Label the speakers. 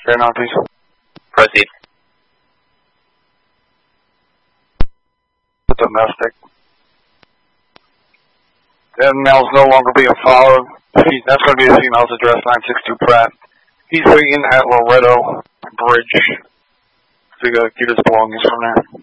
Speaker 1: Carry on, please.
Speaker 2: Proceed.
Speaker 1: Domestic. That male's no longer being followed. That's going to be the female's address, 962 Pratt. He's waiting at Loretto Bridge to get his belongings from there.